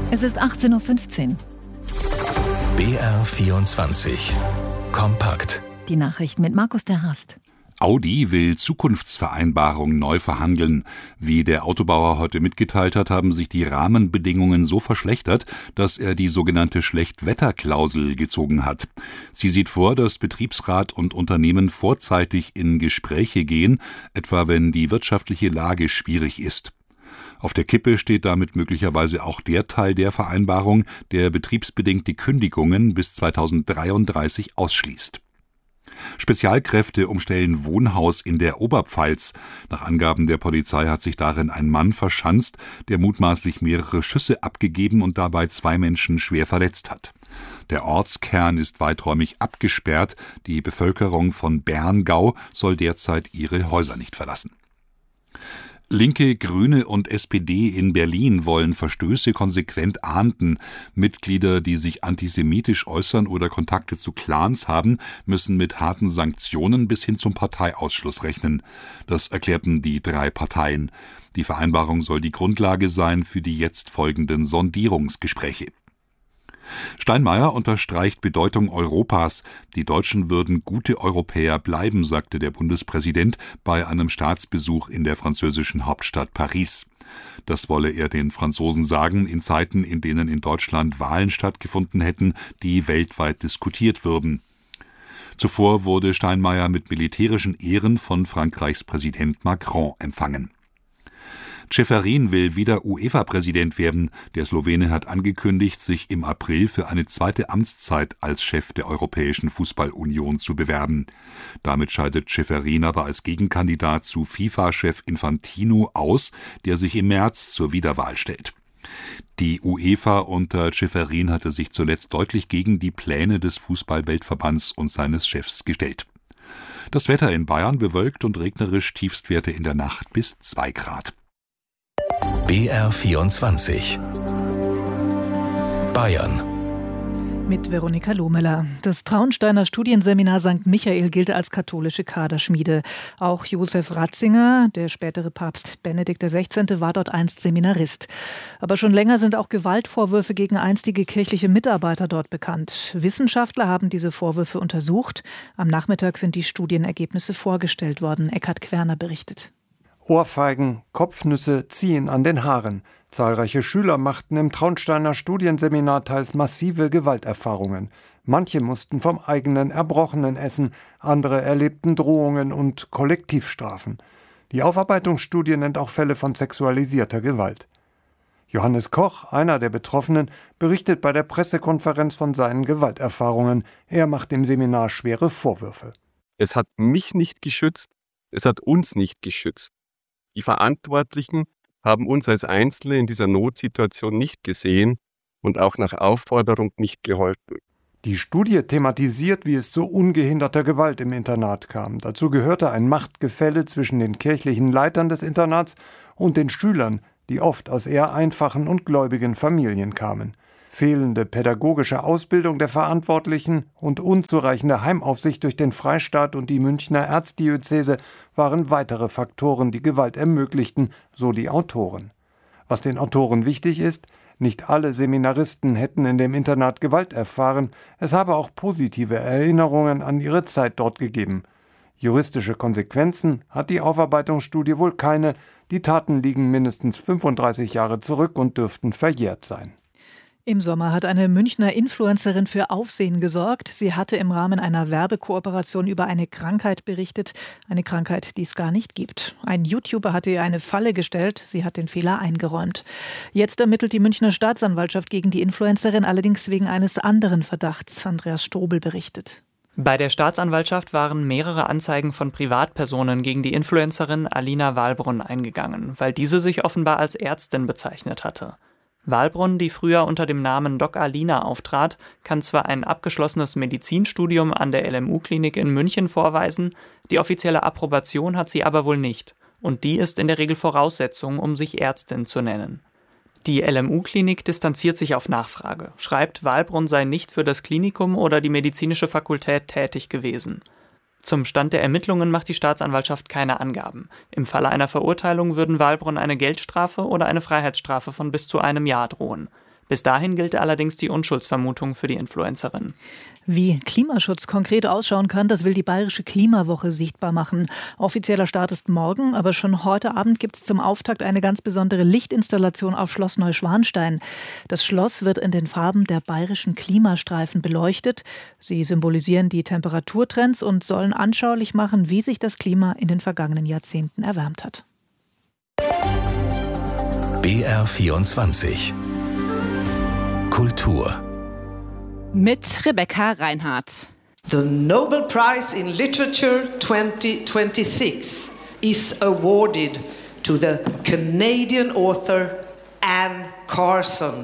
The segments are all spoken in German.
Es ist 18:15 Uhr. BR24 Kompakt. Die Nachrichten mit Markus der Hast. Audi will Zukunftsvereinbarung neu verhandeln. Wie der Autobauer heute mitgeteilt hat, haben sich die Rahmenbedingungen so verschlechtert, dass er die sogenannte Schlechtwetterklausel gezogen hat. Sie sieht vor, dass Betriebsrat und Unternehmen vorzeitig in Gespräche gehen, etwa wenn die wirtschaftliche Lage schwierig ist. Auf der Kippe steht damit möglicherweise auch der Teil der Vereinbarung, der betriebsbedingte Kündigungen bis 2033 ausschließt. Spezialkräfte umstellen Wohnhaus in der Oberpfalz. Nach Angaben der Polizei hat sich darin ein Mann verschanzt, der mutmaßlich mehrere Schüsse abgegeben und dabei 2 Menschen schwer verletzt hat. Der Ortskern ist weiträumig abgesperrt. Die Bevölkerung von Berngau soll derzeit ihre Häuser nicht verlassen. Linke, Grüne und SPD in Berlin wollen Verstöße konsequent ahnden. Mitglieder, die sich antisemitisch äußern oder Kontakte zu Clans haben, müssen mit harten Sanktionen bis hin zum Parteiausschluss rechnen. Das erklärten die 3 Parteien. Die Vereinbarung soll die Grundlage sein für die jetzt folgenden Sondierungsgespräche. Steinmeier unterstreicht Bedeutung Europas. Die Deutschen würden gute Europäer bleiben, sagte der Bundespräsident bei einem Staatsbesuch in der französischen Hauptstadt Paris. Das wolle er den Franzosen sagen, in Zeiten, in denen in Deutschland Wahlen stattgefunden hätten, die weltweit diskutiert würden. Zuvor wurde Steinmeier mit militärischen Ehren von Frankreichs Präsident Macron empfangen. Čeferin will wieder UEFA-Präsident werden. Der Slowene hat angekündigt, sich im April für eine zweite Amtszeit als Chef der Europäischen Fußball-Union zu bewerben. Damit scheidet Čeferin aber als Gegenkandidat zu FIFA-Chef Infantino aus, der sich im März zur Wiederwahl stellt. Die UEFA unter Čeferin hatte sich zuletzt deutlich gegen die Pläne des Fußball-Weltverbands und seines Chefs gestellt. Das Wetter in Bayern bewölkt und regnerisch, Tiefstwerte in der Nacht bis 2 Grad. BR24 Bayern. Mit Veronika Lohmeller. Das Traunsteiner Studienseminar St. Michael gilt als katholische Kaderschmiede. Auch Josef Ratzinger, der spätere Papst Benedikt XVI., war dort einst Seminarist. Aber schon länger sind auch Gewaltvorwürfe gegen einstige kirchliche Mitarbeiter dort bekannt. Wissenschaftler haben diese Vorwürfe untersucht. Am Nachmittag sind die Studienergebnisse vorgestellt worden. Eckhard Querner berichtet. Ohrfeigen, Kopfnüsse ziehen an den Haaren. Zahlreiche Schüler machten im Traunsteiner Studienseminar teils massive Gewalterfahrungen. Manche mussten vom eigenen Erbrochenen essen, andere erlebten Drohungen und Kollektivstrafen. Die Aufarbeitungsstudie nennt auch Fälle von sexualisierter Gewalt. Johannes Koch, einer der Betroffenen, berichtet bei der Pressekonferenz von seinen Gewalterfahrungen. Er macht dem Seminar schwere Vorwürfe. Es hat mich nicht geschützt, es hat uns nicht geschützt. Die Verantwortlichen haben uns als Einzelne in dieser Notsituation nicht gesehen und auch nach Aufforderung nicht geholfen. Die Studie thematisiert, wie es zu ungehinderter Gewalt im Internat kam. Dazu gehörte ein Machtgefälle zwischen den kirchlichen Leitern des Internats und den Schülern, die oft aus eher einfachen und gläubigen Familien kamen. Fehlende pädagogische Ausbildung der Verantwortlichen und unzureichende Heimaufsicht durch den Freistaat und die Münchner Erzdiözese waren weitere Faktoren, die Gewalt ermöglichten, so die Autoren. Was den Autoren wichtig ist: Nicht alle Seminaristen hätten in dem Internat Gewalt erfahren, es habe auch positive Erinnerungen an ihre Zeit dort gegeben. Juristische Konsequenzen hat die Aufarbeitungsstudie wohl keine, die Taten liegen mindestens 35 Jahre zurück und dürften verjährt sein. Im Sommer hat eine Münchner Influencerin für Aufsehen gesorgt. Sie hatte im Rahmen einer Werbekooperation über eine Krankheit berichtet. Eine Krankheit, die es gar nicht gibt. Ein YouTuber hatte ihr eine Falle gestellt. Sie hat den Fehler eingeräumt. Jetzt ermittelt die Münchner Staatsanwaltschaft gegen die Influencerin, allerdings wegen eines anderen Verdachts. Andreas Strobel berichtet. Bei der Staatsanwaltschaft waren mehrere Anzeigen von Privatpersonen gegen die Influencerin Alina Wahlbrunn eingegangen, weil diese sich offenbar als Ärztin bezeichnet hatte. Wahlbrunn, die früher unter dem Namen Doc Alina auftrat, kann zwar ein abgeschlossenes Medizinstudium an der LMU-Klinik in München vorweisen, die offizielle Approbation hat sie aber wohl nicht. Und die ist in der Regel Voraussetzung, um sich Ärztin zu nennen. Die LMU-Klinik distanziert sich auf Nachfrage, schreibt, Wahlbrunn sei nicht für das Klinikum oder die medizinische Fakultät tätig gewesen. Zum Stand der Ermittlungen macht die Staatsanwaltschaft keine Angaben. Im Falle einer Verurteilung würden Wahlbrunn eine Geldstrafe oder eine Freiheitsstrafe von bis zu 1 Jahr drohen. Bis dahin gilt allerdings die Unschuldsvermutung für die Influencerin. Wie Klimaschutz konkret ausschauen kann, das will die Bayerische Klimawoche sichtbar machen. Offizieller Start ist morgen, aber schon heute Abend gibt es zum Auftakt eine ganz besondere Lichtinstallation auf Schloss Neuschwanstein. Das Schloss wird in den Farben der bayerischen Klimastreifen beleuchtet. Sie symbolisieren die Temperaturtrends und sollen anschaulich machen, wie sich das Klima in den vergangenen Jahrzehnten erwärmt hat. BR24 Kultur mit Rebecca Reinhardt. The Nobel Prize in Literature 2026 is awarded to the Canadian author Anne Carson.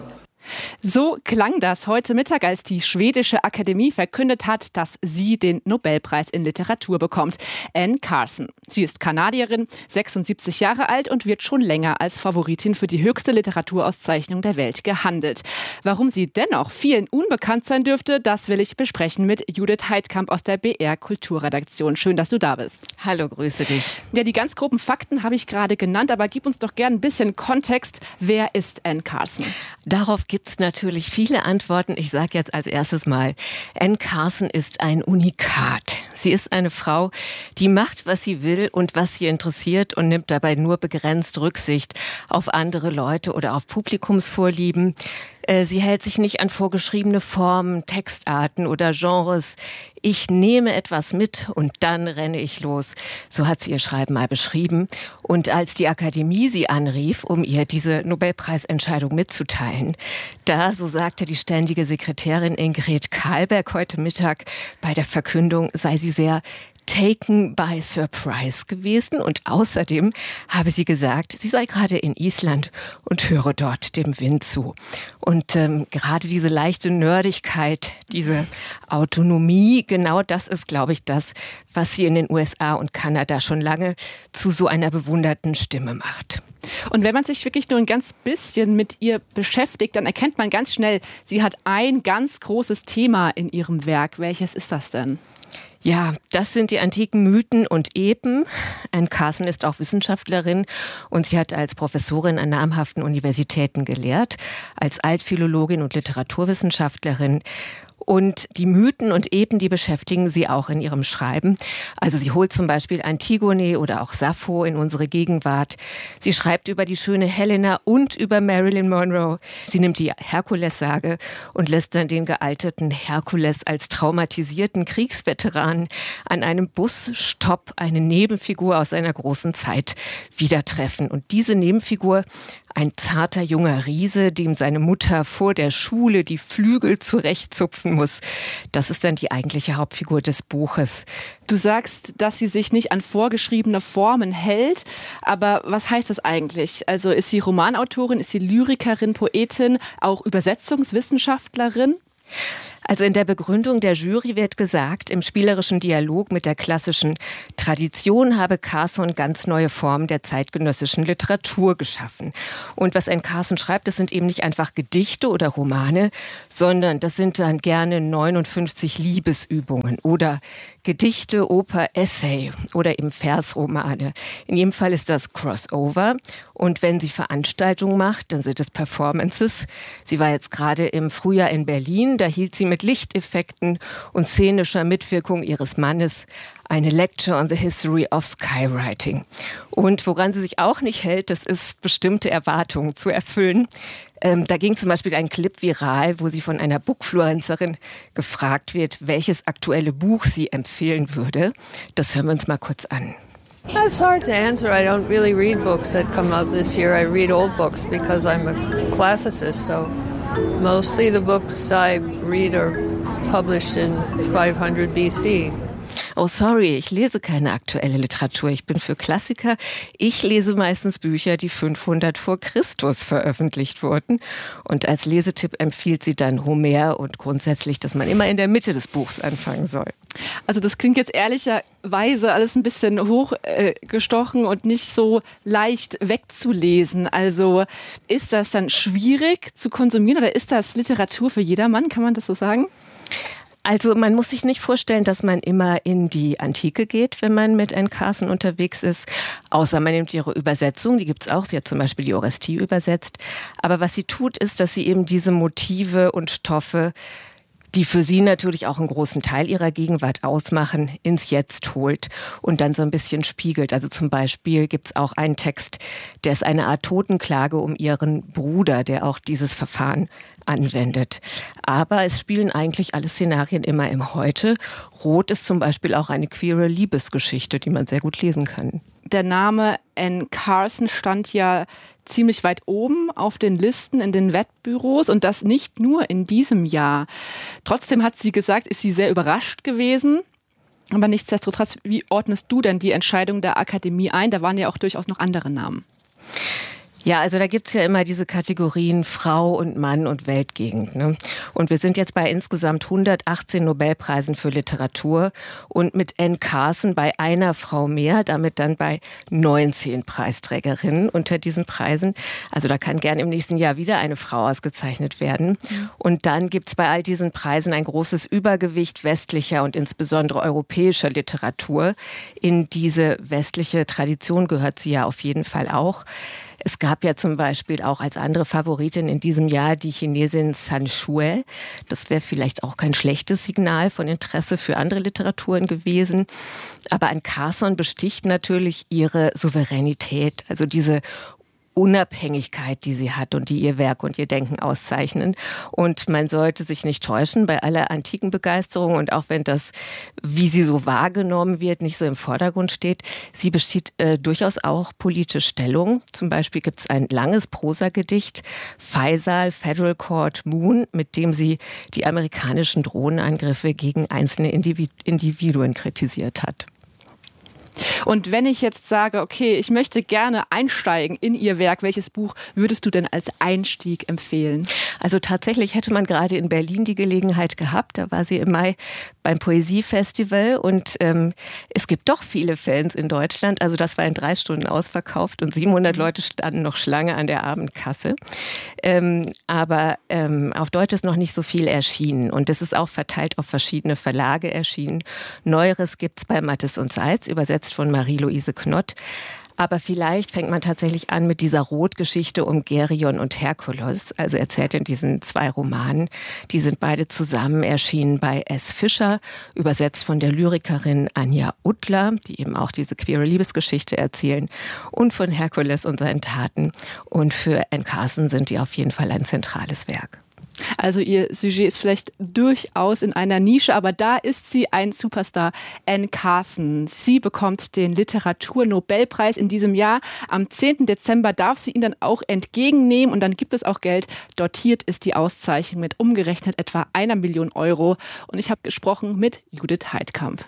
So klang das heute Mittag, als die schwedische Akademie verkündet hat, dass sie den Nobelpreis in Literatur bekommt. Anne Carson. Sie ist Kanadierin, 76 Jahre alt und wird schon länger als Favoritin für die höchste Literaturauszeichnung der Welt gehandelt. Warum sie dennoch vielen unbekannt sein dürfte, das will ich besprechen mit Judith Heidkamp aus der BR Kulturredaktion. Schön, dass du da bist. Hallo, grüße dich. Ja, die ganz groben Fakten habe ich gerade genannt, aber gib uns doch gerne ein bisschen Kontext. Wer ist Anne Carson? Darauf gibt es natürlich viele Antworten. Ich sage jetzt als erstes mal, Anne Carson ist ein Unikat. Sie ist eine Frau, die macht, was sie will und was sie interessiert und nimmt dabei nur begrenzt Rücksicht auf andere Leute oder auf Publikumsvorlieben. Sie hält sich nicht an vorgeschriebene Formen, Textarten oder Genres. Ich nehme etwas mit und dann renne ich los. So hat sie ihr Schreiben mal beschrieben. Und als die Akademie sie anrief, um ihr diese Nobelpreisentscheidung mitzuteilen, da, so sagte die ständige Sekretärin Ingrid Kahlberg heute Mittag bei der Verkündung, sei sie sehr taken by surprise gewesen und außerdem habe sie gesagt, sie sei gerade in Island und höre dort dem Wind zu. Und gerade diese leichte Nerdigkeit, diese Autonomie, genau das ist, glaube ich, das, was sie in den USA und Kanada schon lange zu so einer bewunderten Stimme macht. Und wenn man sich wirklich nur ein ganz bisschen mit ihr beschäftigt, dann erkennt man ganz schnell, sie hat ein ganz großes Thema in ihrem Werk. Welches ist das denn? Ja, das sind die antiken Mythen und Epen. Anne Carson ist auch Wissenschaftlerin und sie hat als Professorin an namhaften Universitäten gelehrt, als Altphilologin und Literaturwissenschaftlerin. Und die Mythen und Epen, die beschäftigen sie auch in ihrem Schreiben. Also sie holt zum Beispiel Antigone oder auch Sappho in unsere Gegenwart. Sie schreibt über die schöne Helena und über Marilyn Monroe. Sie nimmt die Herkules-Sage und lässt dann den gealterten Herkules als traumatisierten Kriegsveteran an einem Busstopp eine Nebenfigur aus seiner großen Zeit wieder treffen. Und diese Nebenfigur, ein zarter junger Riese, dem seine Mutter vor der Schule die Flügel zurechtzupfen muss. Das ist dann die eigentliche Hauptfigur des Buches. Du sagst, dass sie sich nicht an vorgeschriebene Formen hält. Aber was heißt das eigentlich? Also ist sie Romanautorin, ist sie Lyrikerin, Poetin, auch Übersetzungswissenschaftlerin? Also in der Begründung der Jury wird gesagt, im spielerischen Dialog mit der klassischen Tradition habe Carson ganz neue Formen der zeitgenössischen Literatur geschaffen. Und was Anne Carson schreibt, das sind eben nicht einfach Gedichte oder Romane, sondern das sind dann gerne 59 Liebesübungen oder Gedichte, Oper, Essay oder eben Versromane. In jedem Fall ist das Crossover. Und wenn sie Veranstaltungen macht, dann sind es Performances. Sie war jetzt gerade im Frühjahr in Berlin, da hielt sie mit Lichteffekten und szenischer Mitwirkung ihres Mannes eine Lecture on the History of Skywriting. Und woran sie sich auch nicht hält, das ist, bestimmte Erwartungen zu erfüllen. Da ging zum Beispiel ein Clip viral, wo sie von einer Bookfluencerin gefragt wird, welches aktuelle Buch sie empfehlen würde. Das hören wir uns mal kurz an. It's hard to answer. I don't really read books that come out this year. I read old books because I'm a classicist, so mostly the books I read are published in 500 BC. Oh, sorry, ich lese keine aktuelle Literatur. Ich bin für Klassiker. Ich lese meistens Bücher, die 500 vor Christus veröffentlicht wurden. Und als Lesetipp empfiehlt sie dann Homer und grundsätzlich, dass man immer in der Mitte des Buchs anfangen soll. Also das klingt jetzt ehrlicherweise alles ein bisschen hochgestochen und nicht so leicht wegzulesen. Also ist das dann schwierig zu konsumieren oder ist das Literatur für jedermann? Kann man das so sagen? Also man muss sich nicht vorstellen, dass man immer in die Antike geht, wenn man mit Anne Carson unterwegs ist. Außer man nimmt ihre Übersetzung, die gibt's auch. Sie hat zum Beispiel die Orestie übersetzt. Aber was sie tut, ist, dass sie eben diese Motive und Stoffe, die für sie natürlich auch einen großen Teil ihrer Gegenwart ausmachen, ins Jetzt holt und dann so ein bisschen spiegelt. Also zum Beispiel gibt's auch einen Text, der ist eine Art Totenklage um ihren Bruder, der auch dieses Verfahren anwendet. Aber es spielen eigentlich alle Szenarien immer im Heute. Rot ist zum Beispiel auch eine queere Liebesgeschichte, die man sehr gut lesen kann. Der Name Anne Carson stand ja ziemlich weit oben auf den Listen in den Wettbüros und das nicht nur in diesem Jahr. Trotzdem hat sie gesagt, ist sie sehr überrascht gewesen. Aber nichtsdestotrotz, wie ordnest du denn die Entscheidung der Akademie ein? Da waren ja auch durchaus noch andere Namen. Ja, also da gibt's ja immer diese Kategorien Frau und Mann und Weltgegend, ne? Und wir sind jetzt bei insgesamt 118 Nobelpreisen für Literatur und mit Anne Carson bei einer Frau mehr, damit dann bei 19 Preisträgerinnen unter diesen Preisen. Also da kann gern im nächsten Jahr wieder eine Frau ausgezeichnet werden. Und dann gibt's bei all diesen Preisen ein großes Übergewicht westlicher und insbesondere europäischer Literatur. In diese westliche Tradition gehört sie ja auf jeden Fall auch. Es gab ja zum Beispiel auch als andere Favoritin in diesem Jahr die Chinesin Sun Shue. Das wäre vielleicht auch kein schlechtes Signal von Interesse für andere Literaturen gewesen. Aber Anne Carson besticht natürlich ihre Souveränität, also diese Unabhängigkeit, die sie hat und die ihr Werk und ihr Denken auszeichnen. Und man sollte sich nicht täuschen bei aller antiken Begeisterung und auch wenn das, wie sie so wahrgenommen wird, nicht so im Vordergrund steht, sie bezieht durchaus auch politische Stellung. Zum Beispiel gibt es ein langes Prosagedicht, Faisal, Federal Court Moon, mit dem sie die amerikanischen Drohnenangriffe gegen einzelne Individuen kritisiert hat. Und wenn ich jetzt sage, okay, ich möchte gerne einsteigen in Ihr Werk, welches Buch würdest du denn als Einstieg empfehlen? Also tatsächlich hätte man gerade in Berlin die Gelegenheit gehabt. Da war sie im Mai beim Poesiefestival und es gibt doch viele Fans in Deutschland. Also das war in 3 Stunden ausverkauft und 700 Leute standen noch Schlange an der Abendkasse. Aber auf Deutsch ist noch nicht so viel erschienen und es ist auch verteilt auf verschiedene Verlage erschienen. Neueres gibt's bei Mattes und Seitz, übersetzt von Marie-Louise Knott. Aber vielleicht fängt man tatsächlich an mit dieser Rotgeschichte um Gerion und Herkules, also erzählt in diesen 2 Romanen. Die sind beide zusammen erschienen bei S. Fischer, übersetzt von der Lyrikerin Anja Uttler, die eben auch diese queere Liebesgeschichte erzählen, und von Herkules und seinen Taten. Und für Anne Carson sind die auf jeden Fall ein zentrales Werk. Also ihr Sujet ist vielleicht durchaus in einer Nische, aber da ist sie ein Superstar, Anne Carson. Sie bekommt den Literaturnobelpreis in diesem Jahr. Am 10. Dezember darf sie ihn dann auch entgegennehmen und dann gibt es auch Geld. Dotiert ist die Auszeichnung mit umgerechnet etwa 1 Million Euro. Und ich habe gesprochen mit Judith Heidkamp.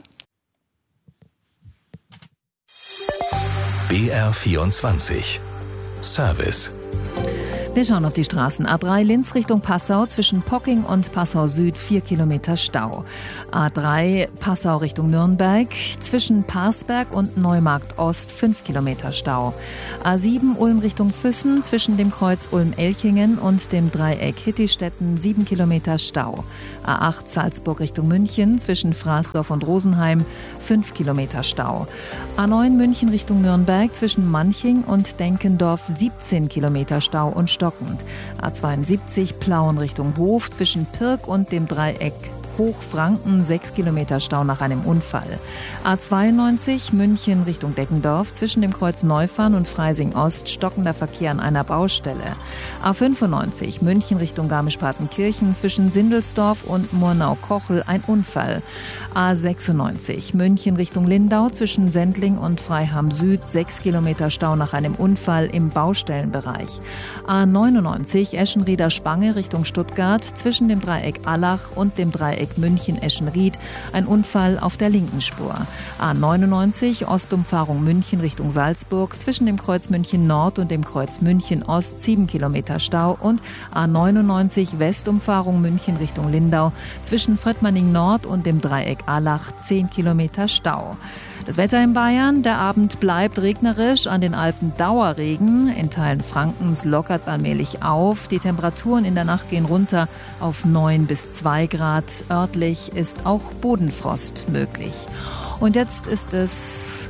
BR24 Service. Wir schauen auf die Straßen. A3 Linz Richtung Passau, zwischen Pocking und Passau Süd 4 Kilometer Stau. A3 Passau Richtung Nürnberg, zwischen Parsberg und Neumarkt Ost 5 Kilometer Stau. A7 Ulm Richtung Füssen, zwischen dem Kreuz Ulm-Elchingen und dem Dreieck Hittistetten 7 Kilometer Stau. A8 Salzburg Richtung München, zwischen Fraßdorf und Rosenheim 5 Kilometer Stau. A9 München Richtung Nürnberg, zwischen Manching und Denkendorf 17 Kilometer Stau und stockend. A72 Plauen Richtung Hof, zwischen Pirk und dem Dreieck Hochfranken 6 Kilometer Stau nach einem Unfall. A92 München Richtung Deckendorf, zwischen dem Kreuz Neufahren und Freising Ost stockender Verkehr an einer Baustelle. A95 München Richtung Garmisch-Partenkirchen, zwischen Sindelsdorf und Murnau-Kochel ein Unfall. A96 München Richtung Lindau, zwischen Sendling und Freiham Süd 6 Kilometer Stau nach einem Unfall im Baustellenbereich. A99 Eschenrieder Spange Richtung Stuttgart, zwischen dem Dreieck Allach und dem Dreieck München-Eschenried ein Unfall auf der linken Spur. A99 Ostumfahrung München Richtung Salzburg, zwischen dem Kreuz München Nord und dem Kreuz München Ost 7 Kilometer Stau und A99 Westumfahrung München Richtung Lindau, zwischen Fröttmanning Nord und dem Dreieck Allach 10 Kilometer Stau. Das Wetter in Bayern, der Abend bleibt regnerisch, an den Alpen Dauerregen. In Teilen Frankens lockert es allmählich auf. Die Temperaturen in der Nacht gehen runter auf 9 bis 2 Grad. Örtlich ist auch Bodenfrost möglich. Und jetzt ist es,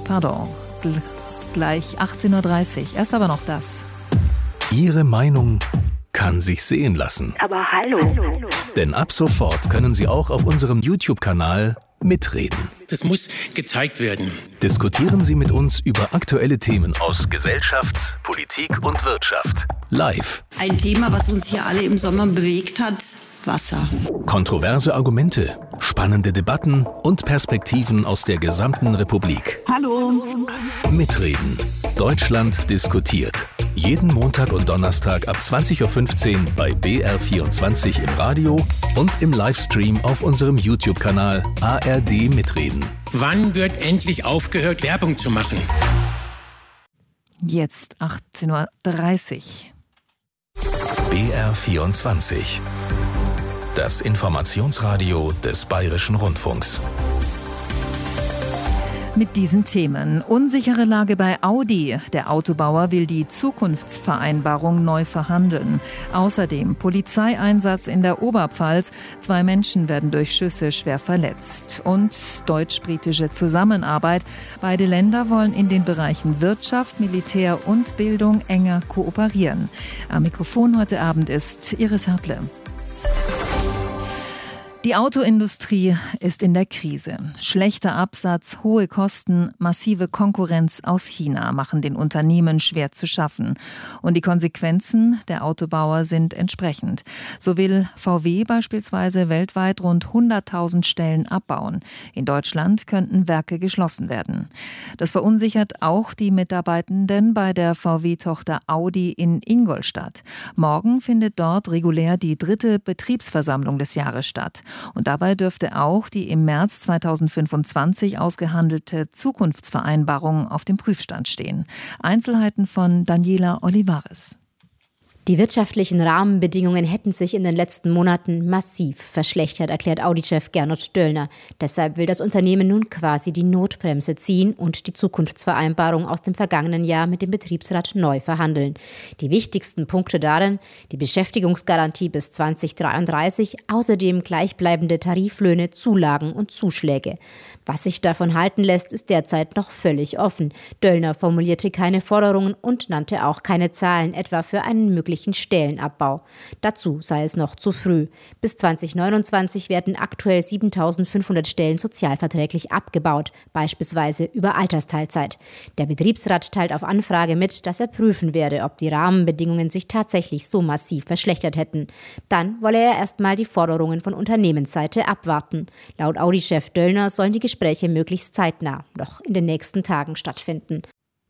gleich 18.30 Uhr. Erst aber noch das. Ihre Meinung kann sich sehen lassen. Aber hallo. Denn ab sofort können Sie auch auf unserem YouTube-Kanal mitreden. Das muss gezeigt werden. Diskutieren Sie mit uns über aktuelle Themen aus Gesellschaft, Politik und Wirtschaft. Live. Ein Thema, was uns hier alle im Sommer bewegt hat: Wasser. Kontroverse Argumente, spannende Debatten und Perspektiven aus der gesamten Republik. Hallo. Mitreden. Deutschland diskutiert. Jeden Montag und Donnerstag ab 20.15 Uhr bei BR24 im Radio und im Livestream auf unserem YouTube-Kanal ARD Mitreden. Wann wird endlich aufgehört, Werbung zu machen? Jetzt 18.30 Uhr. BR24. Das Informationsradio des Bayerischen Rundfunks. Mit diesen Themen. Unsichere Lage bei Audi. Der Autobauer will die Zukunftsvereinbarung neu verhandeln. Außerdem Polizeieinsatz in der Oberpfalz. 2 Menschen werden durch Schüsse schwer verletzt. Und deutsch-britische Zusammenarbeit. Beide Länder wollen in den Bereichen Wirtschaft, Militär und Bildung enger kooperieren. Am Mikrofon heute Abend ist Iris Herple. Die Autoindustrie ist in der Krise. Schlechter Absatz, hohe Kosten, massive Konkurrenz aus China machen den Unternehmen schwer zu schaffen. Und die Konsequenzen der Autobauer sind entsprechend. So will VW beispielsweise weltweit rund 100.000 Stellen abbauen. In Deutschland könnten Werke geschlossen werden. Das verunsichert auch die Mitarbeitenden bei der VW-Tochter Audi in Ingolstadt. Morgen findet dort regulär die 3. Betriebsversammlung des Jahres statt. Und dabei dürfte auch die im März 2025 ausgehandelte Zukunftsvereinbarung auf dem Prüfstand stehen. Einzelheiten von Daniela Olivares. Die wirtschaftlichen Rahmenbedingungen hätten sich in den letzten Monaten massiv verschlechtert, erklärt Audi-Chef Gernot Döllner. Deshalb will das Unternehmen nun quasi die Notbremse ziehen und die Zukunftsvereinbarung aus dem vergangenen Jahr mit dem Betriebsrat neu verhandeln. Die wichtigsten Punkte darin: die Beschäftigungsgarantie bis 2033, außerdem gleichbleibende Tariflöhne, Zulagen und Zuschläge. Was sich davon halten lässt, ist derzeit noch völlig offen. Döllner formulierte keine Forderungen und nannte auch keine Zahlen, etwa für einen möglichen Stellenabbau. Dazu sei es noch zu früh. Bis 2029 werden aktuell 7.500 Stellen sozialverträglich abgebaut, beispielsweise über Altersteilzeit. Der Betriebsrat teilt auf Anfrage mit, dass er prüfen werde, ob die Rahmenbedingungen sich tatsächlich so massiv verschlechtert hätten. Dann wolle er erstmal die Forderungen von Unternehmensseite abwarten. Laut Audi-Chef Döllner sollen die Gespräche möglichst zeitnah, noch in den nächsten Tagen stattfinden.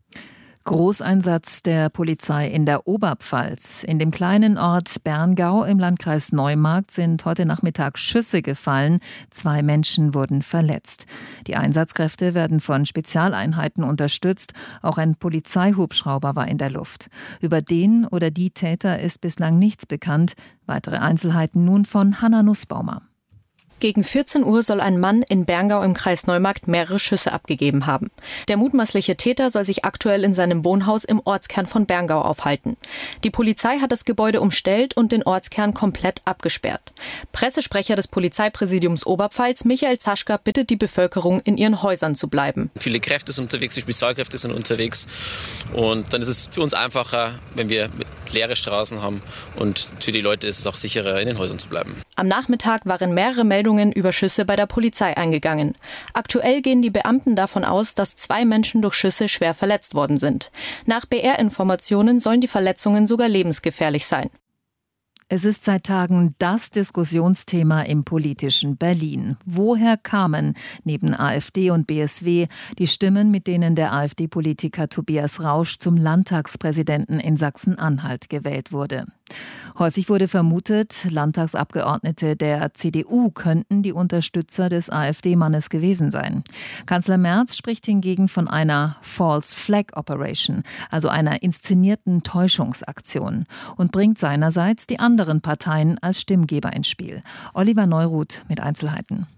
Großeinsatz der Polizei in der Oberpfalz. In dem kleinen Ort Berngau im Landkreis Neumarkt sind heute Nachmittag Schüsse gefallen. 2 Menschen wurden verletzt. Die Einsatzkräfte werden von Spezialeinheiten unterstützt. Auch ein Polizeihubschrauber war in der Luft. Über den oder die Täter ist bislang nichts bekannt. Weitere Einzelheiten nun von Hanna Nussbaumer. Gegen 14 Uhr soll ein Mann in Berngau im Kreis Neumarkt mehrere Schüsse abgegeben haben. Der mutmaßliche Täter soll sich aktuell in seinem Wohnhaus im Ortskern von Berngau aufhalten. Die Polizei hat das Gebäude umstellt und den Ortskern komplett abgesperrt. Pressesprecher des Polizeipräsidiums Oberpfalz, Michael Zaschka, bittet die Bevölkerung, in ihren Häusern zu bleiben. Viele Kräfte sind unterwegs, die Spezialkräfte sind unterwegs. Und dann ist es für uns einfacher, wenn wir leere Straßen haben. Und für die Leute ist es auch sicherer, in den Häusern zu bleiben. Am Nachmittag waren mehrere Meldungen über Schüsse bei der Polizei eingegangen. Aktuell gehen die Beamten davon aus, dass 2 Menschen durch Schüsse schwer verletzt worden sind. Nach BR-Informationen sollen die Verletzungen sogar lebensgefährlich sein. Es ist seit Tagen das Diskussionsthema im politischen Berlin. Woher kamen neben AfD und BSW die Stimmen, mit denen der AfD-Politiker Tobias Rausch zum Landtagspräsidenten in Sachsen-Anhalt gewählt wurde? Häufig wurde vermutet, Landtagsabgeordnete der CDU könnten die Unterstützer des AfD-Mannes gewesen sein. Kanzler Merz spricht hingegen von einer False Flag Operation, also einer inszenierten Täuschungsaktion, und bringt seinerseits die anderen Parteien als Stimmgeber ins Spiel. Oliver Neuruth mit Einzelheiten.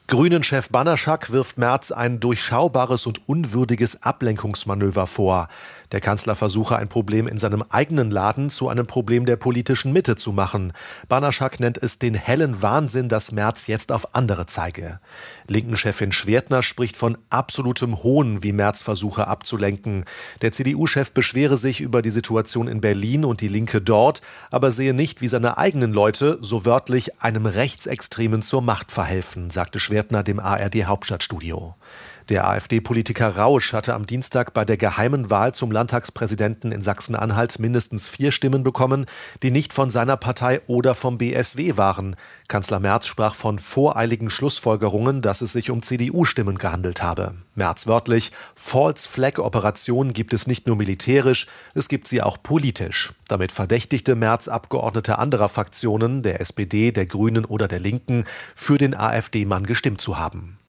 Grünen-Chef Banaschak wirft Merz ein durchschaubares und unwürdiges Ablenkungsmanöver vor. Der Kanzler versuche, ein Problem in seinem eigenen Laden zu einem Problem der politischen Mitte zu machen. Banaschak nennt es den hellen Wahnsinn, dass Merz jetzt auf andere zeige. Linken-Chefin Schwertner spricht von absolutem Hohn, wie Merz versuche abzulenken. Der CDU-Chef beschwere sich über die Situation in Berlin und die Linke dort, aber sehe nicht, wie seine eigenen Leute, so wörtlich, einem Rechtsextremen zur Macht verhelfen, sagte Schwertner dem ARD-Hauptstadtstudio. Der AfD-Politiker Rausch hatte am Dienstag bei der geheimen Wahl zum Landtagspräsidenten in Sachsen-Anhalt mindestens 4 Stimmen bekommen, die nicht von seiner Partei oder vom BSW waren. Kanzler Merz sprach von voreiligen Schlussfolgerungen, dass es sich um CDU-Stimmen gehandelt habe. Merz wörtlich: False-Flag-Operationen gibt es nicht nur militärisch, es gibt sie auch politisch. Damit verdächtigte Merz Abgeordnete anderer Fraktionen, der SPD, der Grünen oder der Linken, für den AfD-Mann gestimmt zu haben.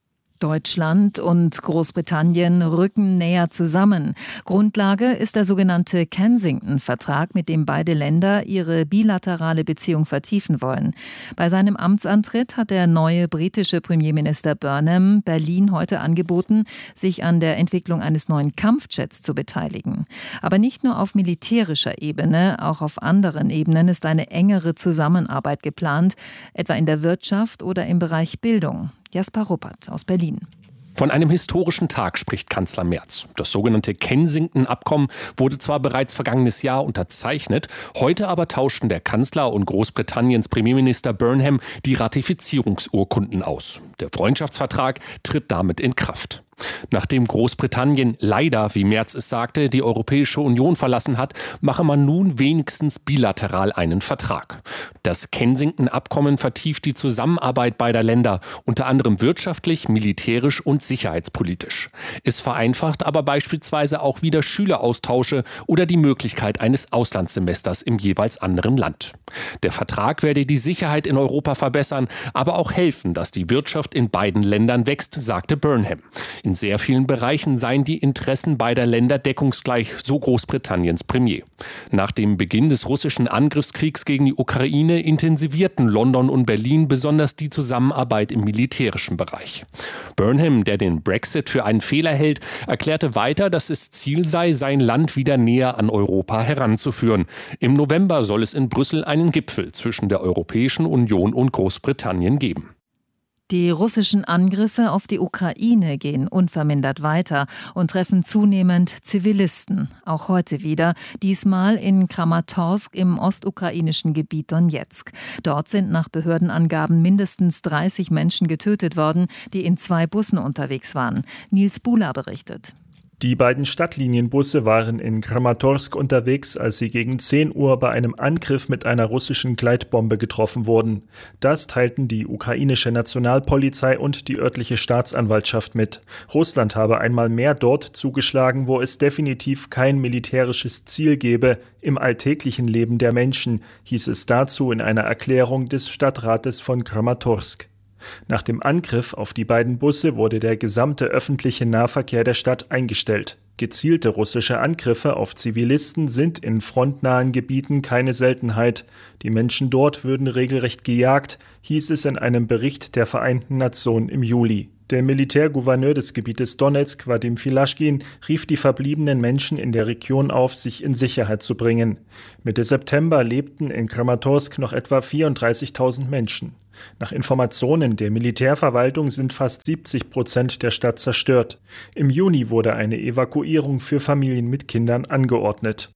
Deutschland und Großbritannien rücken näher zusammen. Grundlage ist der sogenannte Kensington-Vertrag, mit dem beide Länder ihre bilaterale Beziehung vertiefen wollen. Bei seinem Amtsantritt hat der neue britische Premierminister Burnham Berlin heute angeboten, sich an der Entwicklung eines neuen Kampfjets zu beteiligen. Aber nicht nur auf militärischer Ebene, auch auf anderen Ebenen ist eine engere Zusammenarbeit geplant, etwa in der Wirtschaft oder im Bereich Bildung. Jasper Ruppert aus Berlin. Von einem historischen Tag spricht Kanzler Merz. Das sogenannte Kensington-Abkommen wurde zwar bereits vergangenes Jahr unterzeichnet, heute aber tauschten der Kanzler und Großbritanniens Premierminister Burnham die Ratifizierungsurkunden aus. Der Freundschaftsvertrag tritt damit in Kraft. Nachdem Großbritannien leider, wie Merz es sagte, die Europäische Union verlassen hat, mache man nun wenigstens bilateral einen Vertrag. Das Kensington-Abkommen vertieft die Zusammenarbeit beider Länder, unter anderem wirtschaftlich, militärisch und sicherheitspolitisch. Es vereinfacht aber beispielsweise auch wieder Schüleraustausche oder die Möglichkeit eines Auslandssemesters im jeweils anderen Land. Der Vertrag werde die Sicherheit in Europa verbessern, aber auch helfen, dass die Wirtschaft in beiden Ländern wächst, sagte Burnham. In sehr vielen Bereichen seien die Interessen beider Länder deckungsgleich, so Großbritanniens Premier. Nach dem Beginn des russischen Angriffskriegs gegen die Ukraine intensivierten London und Berlin besonders die Zusammenarbeit im militärischen Bereich. Burnham, der den Brexit für einen Fehler hält, erklärte weiter, dass es Ziel sei, sein Land wieder näher an Europa heranzuführen. Im November soll es in Brüssel einen Gipfel zwischen der Europäischen Union und Großbritannien geben. Die russischen Angriffe auf die Ukraine gehen unvermindert weiter und treffen zunehmend Zivilisten, auch heute wieder, diesmal in Kramatorsk im ostukrainischen Gebiet Donezk. Dort sind nach Behördenangaben mindestens 30 Menschen getötet worden, die in 2 Bussen unterwegs waren. Nils Bula berichtet. Die beiden Stadtlinienbusse waren in Kramatorsk unterwegs, als sie gegen 10 Uhr bei einem Angriff mit einer russischen Gleitbombe getroffen wurden. Das teilten die ukrainische Nationalpolizei und die örtliche Staatsanwaltschaft mit. Russland habe einmal mehr dort zugeschlagen, wo es definitiv kein militärisches Ziel gebe im alltäglichen Leben der Menschen, hieß es dazu in einer Erklärung des Stadtrates von Kramatorsk. Nach dem Angriff auf die beiden Busse wurde der gesamte öffentliche Nahverkehr der Stadt eingestellt. Gezielte russische Angriffe auf Zivilisten sind in frontnahen Gebieten keine Seltenheit. Die Menschen dort würden regelrecht gejagt, hieß es in einem Bericht der Vereinten Nationen im Juli. Der Militärgouverneur des Gebietes Donezk, Wadim Filaschkin, rief die verbliebenen Menschen in der Region auf, sich in Sicherheit zu bringen. Mitte September lebten in Kramatorsk noch etwa 34.000 Menschen. Nach Informationen der Militärverwaltung sind fast 70% der Stadt zerstört. Im Juni wurde eine Evakuierung für Familien mit Kindern angeordnet.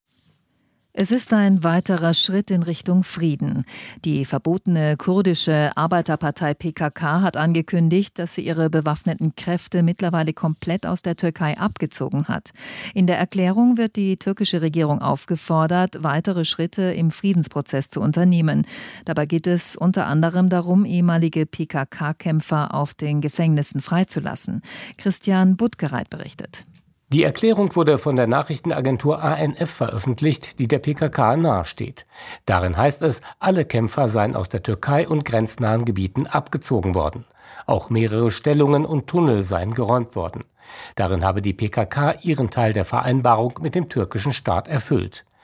Es ist ein weiterer Schritt in Richtung Frieden. Die verbotene kurdische Arbeiterpartei PKK hat angekündigt, dass sie ihre bewaffneten Kräfte mittlerweile komplett aus der Türkei abgezogen hat. In der Erklärung wird die türkische Regierung aufgefordert, weitere Schritte im Friedensprozess zu unternehmen. Dabei geht es unter anderem darum, ehemalige PKK-Kämpfer auf den Gefängnissen freizulassen. Christian Buttgereit berichtet. Die Erklärung wurde von der Nachrichtenagentur ANF veröffentlicht, die der PKK nahesteht. Darin heißt es, alle Kämpfer seien aus der Türkei und grenznahen Gebieten abgezogen worden. Auch mehrere Stellungen und Tunnel seien geräumt worden. Darin habe die PKK ihren Teil der Vereinbarung mit dem türkischen Staat erfüllt.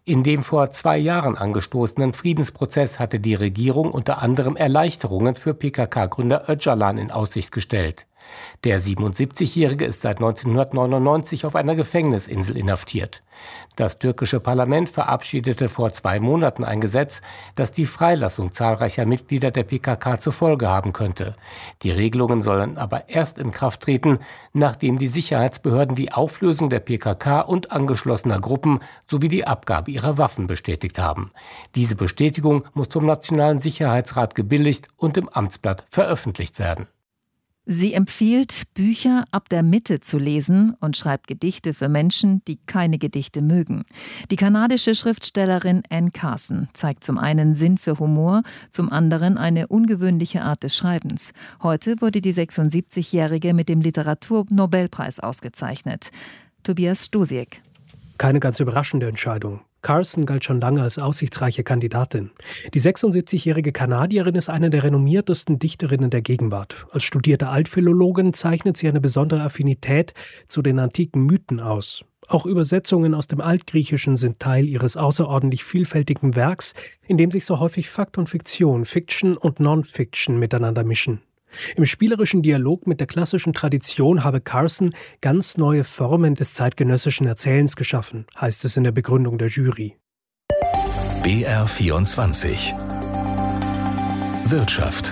In dem vor 2 Jahren angestoßenen Friedensprozess hatte die Regierung unter anderem Erleichterungen für PKK-Gründer Öcalan in Aussicht gestellt. Der 77-Jährige ist seit 1999 auf einer Gefängnisinsel inhaftiert. Das türkische Parlament verabschiedete vor 2 Monaten ein Gesetz, das die Freilassung zahlreicher Mitglieder der PKK zur Folge haben könnte. Die Regelungen sollen aber erst in Kraft treten, nachdem die Sicherheitsbehörden die Auflösung der PKK und angeschlossener Gruppen sowie die Abgabe ihrer Waffen bestätigt haben. Diese Bestätigung muss vom Nationalen Sicherheitsrat gebilligt und im Amtsblatt veröffentlicht werden. Sie empfiehlt, Bücher ab der Mitte zu lesen und schreibt Gedichte für Menschen, die keine Gedichte mögen. Die kanadische Schriftstellerin Anne Carson zeigt zum einen Sinn für Humor, zum anderen eine ungewöhnliche Art des Schreibens. Heute wurde die 76-Jährige mit dem Literaturnobelpreis ausgezeichnet. Tobias Stusiek. Keine ganz überraschende Entscheidung. Carson galt schon lange als aussichtsreiche Kandidatin. Die 76-jährige Kanadierin ist eine der renommiertesten Dichterinnen der Gegenwart. Als studierte Altphilologin zeichnet sie eine besondere Affinität zu den antiken Mythen aus. Auch Übersetzungen aus dem Altgriechischen sind Teil ihres außerordentlich vielfältigen Werks, in dem sich so häufig Fakt und Fiktion, Fiction und Non-Fiction miteinander mischen. Im spielerischen Dialog mit der klassischen Tradition habe Carson ganz neue Formen des zeitgenössischen Erzählens geschaffen, heißt es in der Begründung der Jury. BR24 Wirtschaft.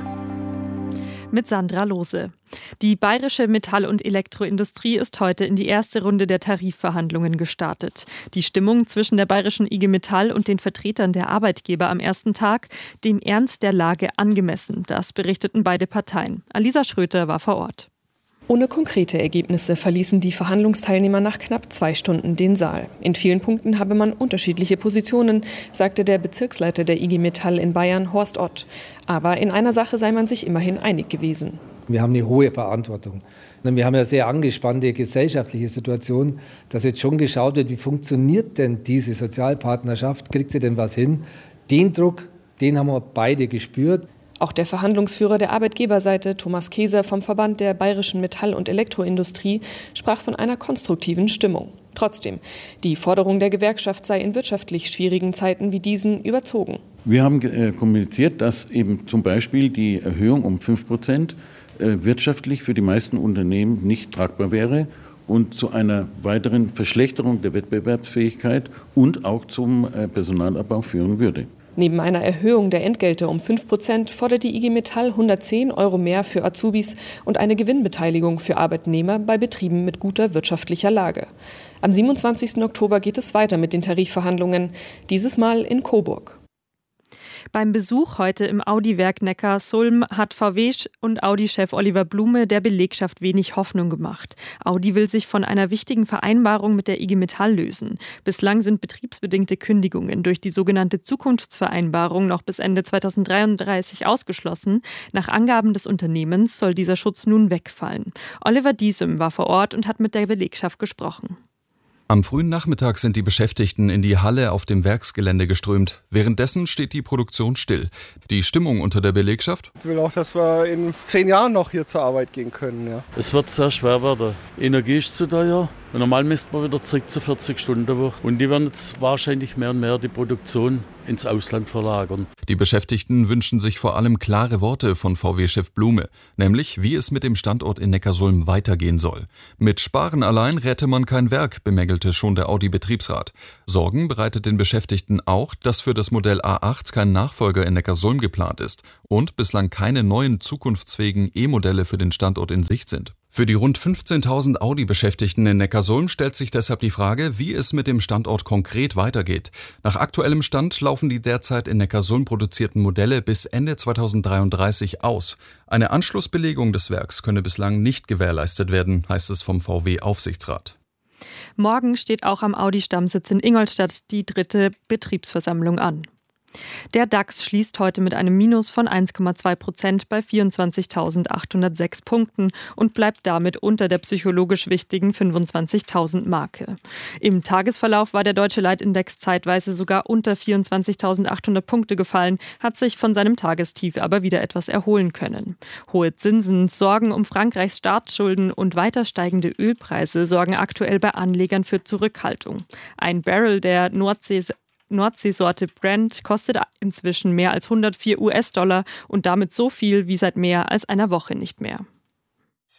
Mit Sandra Lohse. Die bayerische Metall- und Elektroindustrie ist heute in die erste Runde der Tarifverhandlungen gestartet. Die Stimmung zwischen der bayerischen IG Metall und den Vertretern der Arbeitgeber am ersten Tag, dem Ernst der Lage angemessen. Das berichteten beide Parteien. Alisa Schröter war vor Ort. Ohne konkrete Ergebnisse verließen die Verhandlungsteilnehmer nach knapp 2 Stunden den Saal. In vielen Punkten habe man unterschiedliche Positionen, sagte der Bezirksleiter der IG Metall in Bayern, Horst Ott. Aber in einer Sache sei man sich immerhin einig gewesen. Wir haben eine hohe Verantwortung. Wir haben eine sehr angespannte gesellschaftliche Situation, dass jetzt schon geschaut wird, wie funktioniert denn diese Sozialpartnerschaft, kriegt sie denn was hin? Den Druck, den haben wir beide gespürt. Auch der Verhandlungsführer der Arbeitgeberseite, Thomas Keser vom Verband der bayerischen Metall- und Elektroindustrie, sprach von einer konstruktiven Stimmung. Trotzdem, die Forderung der Gewerkschaft sei in wirtschaftlich schwierigen Zeiten wie diesen überzogen. Wir haben kommuniziert, dass eben zum Beispiel die Erhöhung um 5% wirtschaftlich für die meisten Unternehmen nicht tragbar wäre und zu einer weiteren Verschlechterung der Wettbewerbsfähigkeit und auch zum Personalabbau führen würde. Neben einer Erhöhung der Entgelte um 5% fordert die IG Metall 110 € mehr für Azubis und eine Gewinnbeteiligung für Arbeitnehmer bei Betrieben mit guter wirtschaftlicher Lage. Am 27. Oktober geht es weiter mit den Tarifverhandlungen, dieses Mal in Coburg. Beim Besuch heute im Audi-Werk Neckarsulm hat VW und Audi-Chef Oliver Blume der Belegschaft wenig Hoffnung gemacht. Audi will sich von einer wichtigen Vereinbarung mit der IG Metall lösen. Bislang sind betriebsbedingte Kündigungen durch die sogenannte Zukunftsvereinbarung noch bis Ende 2033 ausgeschlossen. Nach Angaben des Unternehmens soll dieser Schutz nun wegfallen. Oliver Diesem war vor Ort und hat mit der Belegschaft gesprochen. Am frühen Nachmittag sind die Beschäftigten in die Halle auf dem Werksgelände geströmt. Währenddessen steht die Produktion still. Die Stimmung unter der Belegschaft? Ich will auch, dass wir in 10 Jahren noch hier zur Arbeit gehen können. Ja. Es wird sehr schwer werden. Energie ist zu teuer. Normal müssten wir wieder zurück zu 40 Stunden der Woche. Und die werden jetzt wahrscheinlich mehr und mehr die Produktion ins Ausland verlagern. Die Beschäftigten wünschen sich vor allem klare Worte von VW-Chef Blume, nämlich wie es mit dem Standort in Neckarsulm weitergehen soll. Mit Sparen allein rette man kein Werk, bemängelte schon der Audi-Betriebsrat. Sorgen bereitet den Beschäftigten auch, dass für das Modell A8 kein Nachfolger in Neckarsulm geplant ist und bislang keine neuen zukunftsfähigen E-Modelle für den Standort in Sicht sind. Für die rund 15.000 Audi-Beschäftigten in Neckarsulm stellt sich deshalb die Frage, wie es mit dem Standort konkret weitergeht. Nach aktuellem Stand laufen die derzeit in Neckarsulm produzierten Modelle bis Ende 2033 aus. Eine Anschlussbelegung des Werks könne bislang nicht gewährleistet werden, heißt es vom VW-Aufsichtsrat. Morgen steht auch am Audi-Stammsitz in Ingolstadt die 3. Betriebsversammlung an. Der DAX schließt heute mit einem Minus von 1,2% bei 24.806 Punkten und bleibt damit unter der psychologisch wichtigen 25.000 Marke. Im Tagesverlauf war der deutsche Leitindex zeitweise sogar unter 24.800 Punkte gefallen, hat sich von seinem Tagestief aber wieder etwas erholen können. Hohe Zinsen, Sorgen um Frankreichs Staatsschulden und weiter steigende Nordseesorte Brent kostet inzwischen mehr als $104 und damit so viel wie seit mehr als einer Woche nicht mehr.